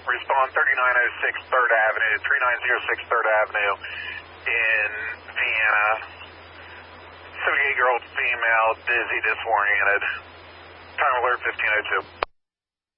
respond 3906 3rd Avenue, 3906 3rd Avenue in Vienna. 78-year-old female, dizzy, disoriented. Time alert 1502.